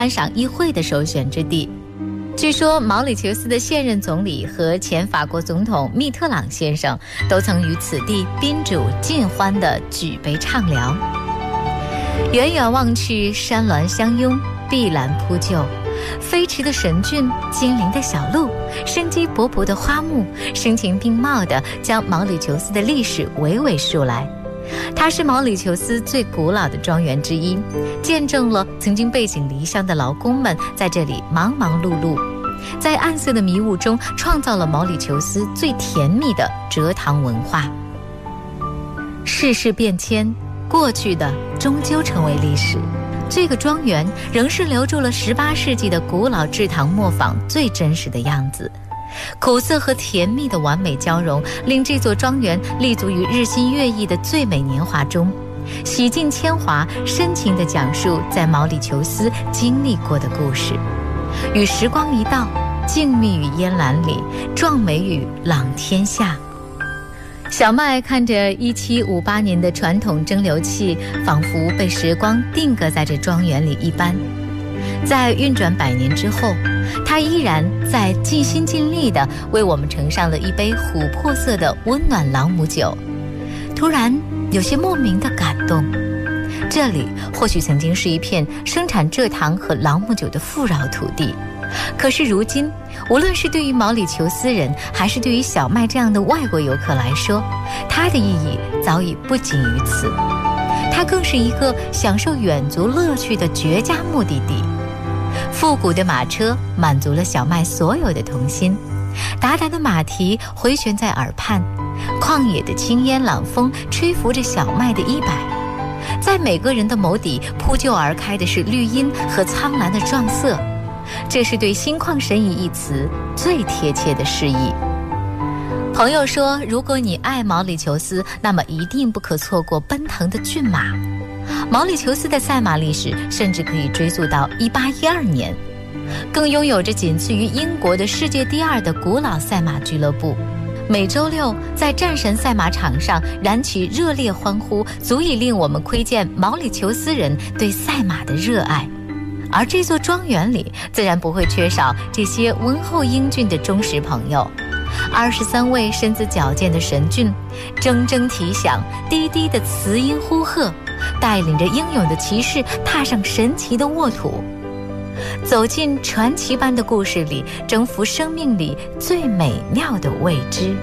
观赏议会的首选之地。据说毛里求斯的现任总理和前法国总统密特朗先生都曾于此地宾主尽欢地举杯畅聊。远远望去，山峦相拥，碧蓝铺就，飞驰的神骏，精灵的小鹿，生机勃勃的花木，声情并茂地将毛里求斯的历史娓娓述来。它是毛里求斯最古老的庄园之一，见证了曾经背井离乡的劳工们在这里忙忙碌碌，在暗色的迷雾中创造了毛里求斯最甜蜜的蔗糖文化。世事变迁，过去的终究成为历史，这个庄园仍是留住了18世纪的古老制糖磨坊最真实的样子。苦涩和甜蜜的完美交融，令这座庄园立足于日新月异的最美年华中，洗尽铅华，深情地讲述在毛里求斯经历过的故事。与时光一道，静谧于烟岚里，壮美于朗天下。小麦看着1758年的传统蒸馏器，仿佛被时光定格在这庄园里一般。在运转100年之后，他依然在尽心尽力地为我们盛上了一杯琥珀色的温暖朗姆酒。突然有些莫名的感动，这里或许曾经是一片生产蔗糖和朗姆酒的富饶土地，可是如今，无论是对于毛里求斯人，还是对于小麦这样的外国游客来说，它的意义早已不仅于此，它更是一个享受远足乐趣的绝佳目的地。复古的马车满足了小麦所有的童心，达达的马蹄回旋在耳畔，旷野的青烟朗风吹拂着小麦的衣摆，在每个人的眸底铺就而开的是绿荫和苍蓝的撞色，这是对心旷神怡一词最贴切的释义。朋友说，如果你爱毛里求斯，那么一定不可错过奔腾的骏马。毛里求斯的赛马历史甚至可以追溯到1812年，更拥有着仅次于英国的世界第2的古老赛马俱乐部。每周六在战神赛马场上燃起热烈欢呼，足以令我们窥见毛里求斯人对赛马的热爱。而这座庄园里自然不会缺少这些温厚英俊的忠实朋友。23位身子矫健的神骏，铮铮蹄响，低低的雌音呼喝，带领着英勇的骑士踏上神奇的沃土，走进传奇般的故事里，征服生命里最美妙的未知。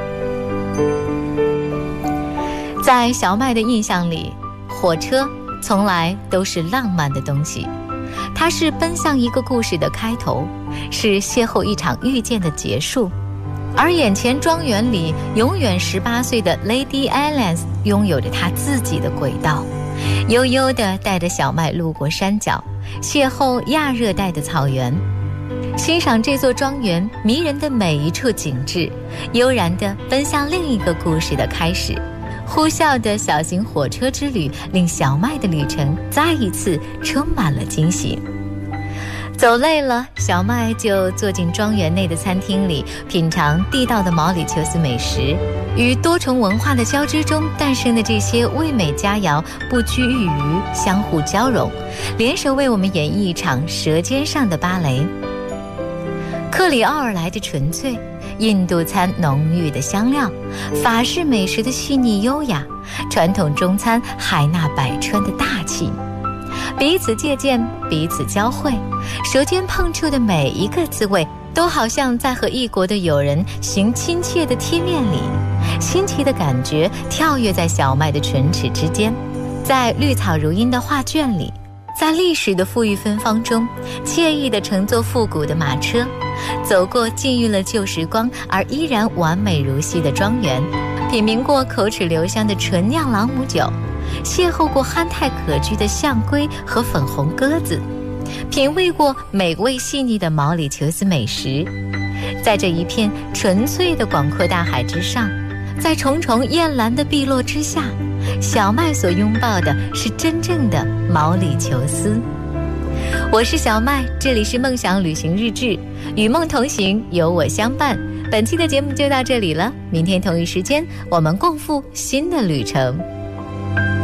在小麦的印象里，火车从来都是浪漫的东西，它是奔向一个故事的开头，是邂逅一场遇见的结束。而眼前庄园里永远18岁的 Lady Alice 拥有着她自己的轨道，悠悠地带着小麦路过山脚，邂逅亚热带的草原，欣赏这座庄园迷人的每一处景致，悠然地奔向另一个故事的开始。呼啸的小型火车之旅令小麦的旅程再一次充满了惊喜。走累了，小麦就坐进庄园内的餐厅里，品尝地道的毛里求斯美食。与多重文化的交织中诞生的这些味美佳肴不拘一隅，相互交融，联手为我们演绎一场舌尖上的芭蕾。克里奥尔来的纯粹，印度餐浓郁的香料，法式美食的细腻优雅，传统中餐海纳百川的大气，彼此借鉴，彼此交汇，舌尖碰触的每一个滋味都好像在和异国的友人行亲切的贴面礼。新奇的感觉跳跃在小麦的唇齿之间，在绿草如茵的画卷里，在历史的馥郁芬芳中，惬意地乘坐复古的马车，走过浸浴了旧时光而依然完美如昔的庄园，品茗过口齿留香的纯酿朗姆酒，邂逅过憨态可掬的象龟和粉红鸽子，品味过美味细腻的毛里求斯美食。在这一片纯粹的广阔大海之上，在重重艳蓝的碧落之下，小麦所拥抱的是真正的毛里求斯。我是小麦，这里是梦想旅行日志，与梦同行，有我相伴。本期的节目就到这里了，明天同一时间我们共赴新的旅程。